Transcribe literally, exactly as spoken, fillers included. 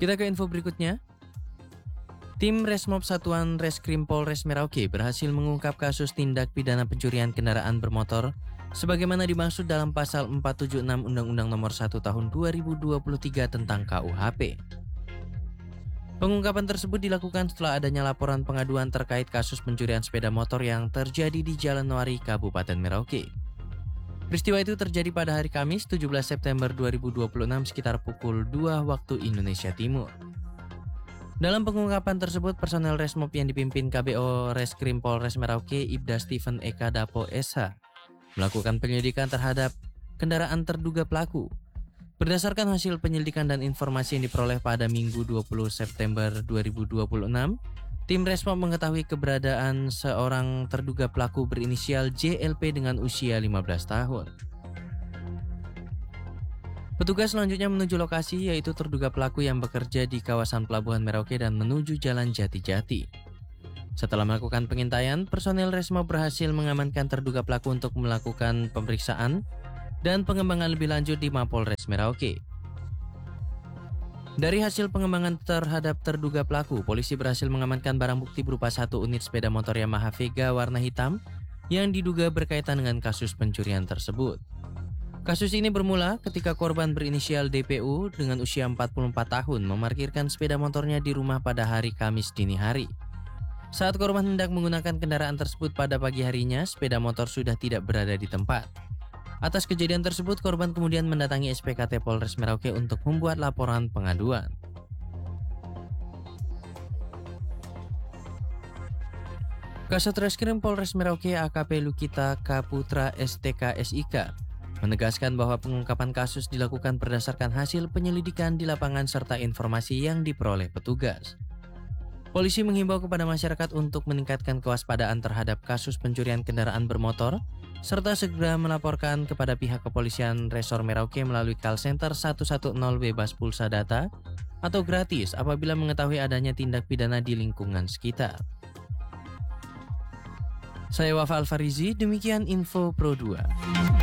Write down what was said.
Kita ke info berikutnya. Tim Resmob Satuan Reskrim Polres Merauke berhasil mengungkap kasus tindak pidana pencurian kendaraan bermotor sebagaimana dimaksud dalam pasal empat tujuh enam Undang-Undang Nomor satu Tahun dua ribu dua puluh tiga tentang K U H P. Pengungkapan tersebut dilakukan setelah adanya laporan pengaduan terkait kasus pencurian sepeda motor yang terjadi di Jalan Wari, Kabupaten Merauke. Peristiwa itu terjadi pada hari Kamis tujuh belas September dua ribu dua puluh enam sekitar pukul dua waktu Indonesia Timur. Dalam pengungkapan tersebut, personel Resmob yang dipimpin K B O Reskrim Polres Merauke, Ibda Steven Eka Dapo S H, melakukan penyelidikan terhadap kendaraan terduga pelaku. Berdasarkan hasil penyelidikan dan informasi yang diperoleh pada Minggu dua puluh September dua ribu dua puluh enam, tim Resmob mengetahui keberadaan seorang terduga pelaku berinisial J L P dengan usia lima belas tahun. Petugas selanjutnya menuju lokasi, yaitu terduga pelaku yang bekerja di kawasan Pelabuhan Merauke dan menuju Jalan Jati-Jati. Setelah melakukan pengintaian, personel Resmob berhasil mengamankan terduga pelaku untuk melakukan pemeriksaan dan pengembangan lebih lanjut di Mapolres Merauke. Dari hasil pengembangan terhadap terduga pelaku, polisi berhasil mengamankan barang bukti berupa satu unit sepeda motor Yamaha Vega warna hitam yang diduga berkaitan dengan kasus pencurian tersebut. Kasus ini bermula ketika korban berinisial D P U dengan usia empat puluh empat tahun memarkirkan sepeda motornya di rumah pada hari Kamis dini hari. Saat korban hendak menggunakan kendaraan tersebut pada pagi harinya, sepeda motor sudah tidak berada di tempat. Atas kejadian tersebut, korban kemudian mendatangi S P K T Polres Merauke untuk membuat laporan pengaduan. Kasat Reskrim Polres Merauke A K P Lukita Kaputra S T K S I K menegaskan bahwa pengungkapan kasus dilakukan berdasarkan hasil penyelidikan di lapangan serta informasi yang diperoleh petugas. Polisi menghimbau kepada masyarakat untuk meningkatkan kewaspadaan terhadap kasus pencurian kendaraan bermotor, serta segera melaporkan kepada pihak kepolisian Resor Merauke melalui call center satu satu nol bebas pulsa data atau gratis apabila mengetahui adanya tindak pidana di lingkungan sekitar. Saya Wafa Alfarizi, demikian info Pro dua.